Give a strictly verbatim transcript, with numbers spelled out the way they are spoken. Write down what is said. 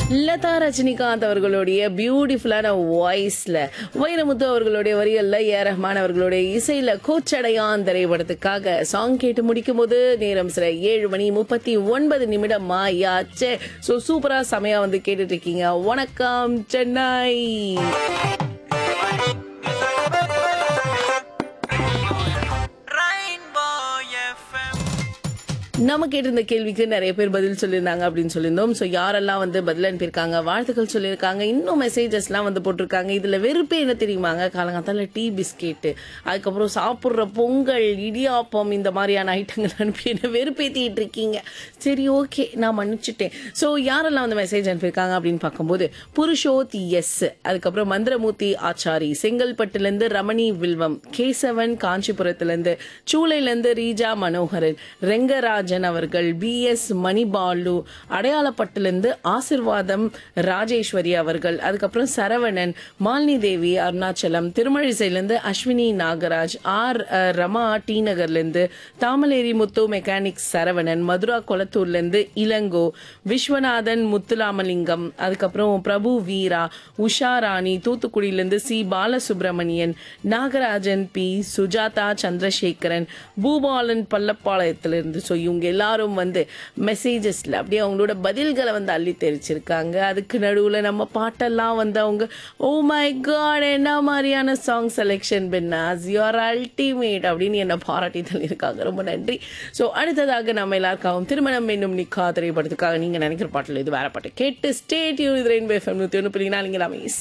லதா ரஜினிகாந்த் அவர்களுடைய பியூட்டிஃபுல்லான வாய்ஸ்ல, வைரமுத்து அவர்களுடைய வரிகள்ல, ஏ ரஹ்மான் அவர்களுடைய இசையில கோச்சடையான் திரைப்படத்துக்காக சாங் கேட்டு முடிக்கும் போது நேரம் சில ஏழு மணி முப்பத்தி ஒன்பது நிமிடம் ஆயாச்சு. ஸோ சூப்பரா செமையா வந்து கேட்டுட்டு இருக்கீங்க. வணக்கம் சென்னை. நம்ம கேட்டிருந்த கேள்விக்கு நிறைய பேர் பதில் சொல்லியிருந்தாங்க அப்படின்னு சொல்லியிருந்தோம். ஸோ யாரெல்லாம் வந்து பதில் அனுப்பியிருக்காங்க, வாழ்த்துக்கள் சொல்லியிருக்காங்க, இன்னும் மெசேஜஸ்லாம் வந்து போட்டிருக்காங்க. இதில் வெறுப்பே என்ன தெரியுமாங்க, காலங்காத்தால டீ பிஸ்கெட்டு, அதுக்கப்புறம் சாப்பிட்ற பொங்கல், இடியாப்பம், இந்த மாதிரியான ஐட்டங்கள் அனுப்பி என்ன வெறுப்பேற்றிட்டு இருக்கீங்க. சரி, ஓகே, நான் மன்னிச்சுட்டேன். ஸோ யாரெல்லாம் வந்து மெசேஜ் அனுப்பியிருக்காங்க அப்படின்னு பார்க்கும்போது, புருஷோத் எஸ், அதுக்கப்புறம் மந்திரமூர்த்தி ஆச்சாரி, செங்கல்பட்டுலேருந்து ரமணி வில்வம், கேசவன் காஞ்சிபுரத்துலேருந்து, சூளையிலேருந்து ரீஜா மனோகரன், ரெங்கராஜ் அவர்கள், பி எஸ் மணிபாலு, அடையாளப்பட்டிலிருந்து ஆசிர்வாதம் ராஜேஸ்வரி அவர்கள், அதுக்கப்புறம் சரவணன், மாலினி தேவி அருணாச்சலம், திருமழிசையிலிருந்து அஸ்வினி நாகராஜ், ஆர் ரமா டி நகர்லேருந்து, தாமலேரி முத்து மெக்கானிக்ஸ் சரவணன், மதுரா கொளத்தூர்லேருந்து இளங்கோ, விஸ்வநாதன் முத்துலாமலிங்கம், அதுக்கப்புறம் பிரபு வீரா, உஷா ராணி, தூத்துக்குடியிலிருந்து C Balasubramanian, Nagarajan B, Sujatha Chandrasekaran, Boopalan பள்ளப்பாளையத்திலிருந்து. So இவங்க எல்லாரும் வந்து மெசேஜஸ்ல அப்படியே அவங்களோட பதில்களை வந்து அள்ளி தெரிச்சிருக்காங்க. அதுக்கு நடுவில் நம்ம பாட்டெல்லாம் வந்து அவங்க ஓ மை காட் என்ன மாதிரியான சாங் செலெக்ஷன் பின்னாஸ் யூஆர் அல்டிமேட் அப்படின்னு என்ன பாராட்டி தள்ளியிருக்காங்க. ரொம்ப நன்றி. ஸோ அடுத்ததாக நம்ம எல்லாருக்காகவும் திருமணம் என்னும் நிக்கா திரைப்படத்துக்காக நீங்கள் நினைக்கிற பாட்டில் இது வேற பாட்டு கேட்டு ஸ்டேட் யூ இது ரெயின்போ எஃப்எம் நூற்றி ஒன்று புள்ளி நாலு.